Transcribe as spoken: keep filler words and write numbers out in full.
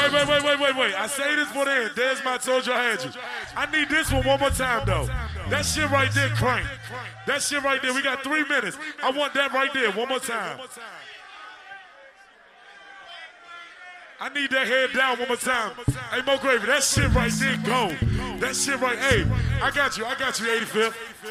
wait, wait, wait, wait, wait, wait. I say this for the end. There's my told you I had you. I need this one one more time, though. That shit right there, crank. That shit right there. We got three minutes. I want that right there one more time. I need that head down one more time. Hey, Mo Gravy, that shit right there, go. That shit right, hey, I got you, I got you, eighty-fifth.